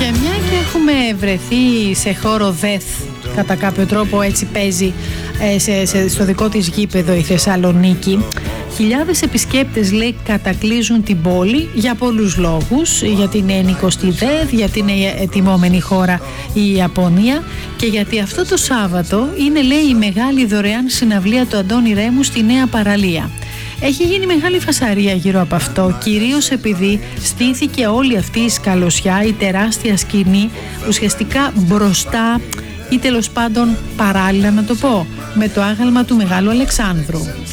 Και μια και έχουμε βρεθεί σε χώρο ΔΕΘ, κατά κάποιο τρόπο έτσι παίζει στο δικό της γήπεδο η Θεσσαλονίκη, χιλιάδες επισκέπτες, λέει, κατακλείζουν την πόλη για πολλούς λόγους. Γιατί είναι ενοικοστή ΔΕΘ, γιατί είναι ετοιμόμενη χώρα η Ιαπωνία και γιατί αυτό το Σάββατο είναι, λέει, η μεγάλη δωρεάν συναυλία του Αντώνη Ρέμου στη Νέα Παραλία. Έχει γίνει μεγάλη φασαρία γύρω από αυτό, κυρίως επειδή στήθηκε όλη αυτή η σκαλωσιά, η τεράστια σκηνή, ουσιαστικά μπροστά ή τέλος πάντων παράλληλα, να το πω, με το άγαλμα του Μεγάλου Αλεξάνδρου.